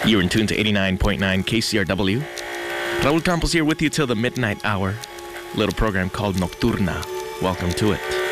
You're in tune to 89.9 KCRW. Raul Campos here with you till the midnight hour. Little program called Nocturna. Welcome to it.